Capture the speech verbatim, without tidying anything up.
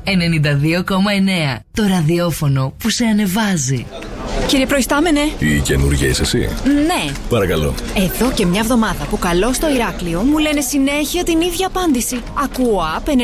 ενενήντα δύο κόμμα εννέα. Το ραδιόφωνο που σε ανεβάζει. Κύριε Προϊστάμενε. Η καινούργια είσαι εσύ? Ναι. Παρακαλώ. Εδώ και μια εβδομάδα που καλώ στο Ηράκλειο μου λένε συνέχεια την ίδια απάντηση. Ακούω app